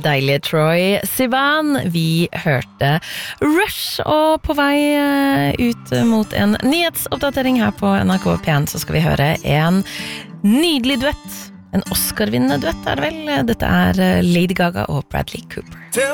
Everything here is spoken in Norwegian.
Deilige Troy Sivan. Vi hørte Rush, og på vei ut mot en nyhetsoppdatering her på NRK P1 så skal vi høre en nydelig duett. En Oscar-vinnende duett det vel. Dette Lady Gaga og Bradley Cooper.